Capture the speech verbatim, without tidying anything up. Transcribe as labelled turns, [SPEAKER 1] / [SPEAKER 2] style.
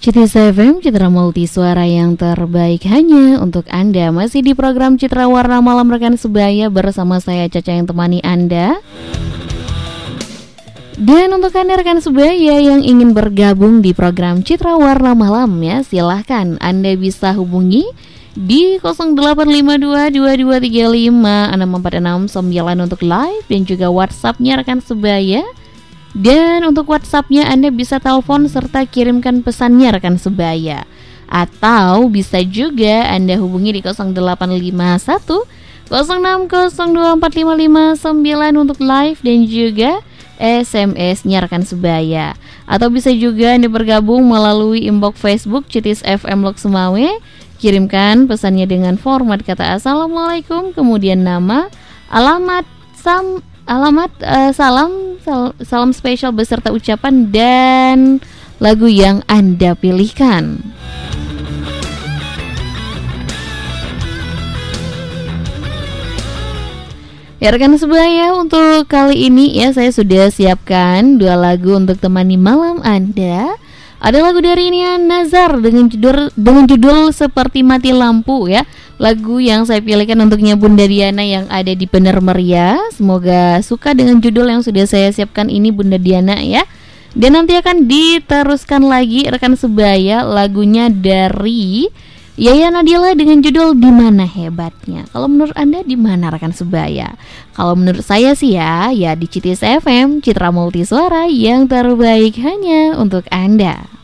[SPEAKER 1] Citis F M, Citra Multi Suara yang terbaik hanya untuk Anda. Masih di program Citra Warna Malam rekan sebaya bersama saya Caca yang temani Anda. Dan untuk Anda rekan sebaya yang ingin bergabung di program Citra Warna Malam ya, silahkan Anda bisa hubungi di nol delapan lima dua dua dua tiga lima enam empat enam sembilan untuk live dan juga WhatsApp-nya rekan sebaya. Dan untuk WhatsApp-nya Anda bisa telepon serta kirimkan pesannya rekan sebaya. Atau bisa juga Anda hubungi di nol delapan lima satu nol enam nol dua empat lima lima sembilan untuk live dan juga S M S-nya rekan sebaya. Atau bisa juga Anda bergabung melalui inbox Facebook Citis F M Lok Sumawe. Kirimkan pesannya dengan format kata Assalamualaikum, kemudian nama, alamat, sam Alamat uh, salam sal, salam spesial beserta ucapan dan lagu yang Anda pilihkan. Ya rekan sebaya, untuk kali ini ya saya sudah siapkan dua lagu untuk temani malam Anda. Ada lagu dari Nia Nazar dengan judul dengan judul Seperti Mati Lampu ya. Lagu yang saya pilihkan untuknya Bunda Diana yang ada di Bener Meriah. Semoga suka dengan judul yang sudah saya siapkan ini Bunda Diana ya. Dan nanti akan diteruskan lagi rekan sebaya lagunya dari Yaya Nadila dengan judul Dimana Hebatnya. Kalau menurut Anda di mana rekan sebaya? Kalau menurut saya sih ya, ya di Citis F M, Citra Multi Suara yang terbaik hanya untuk Anda.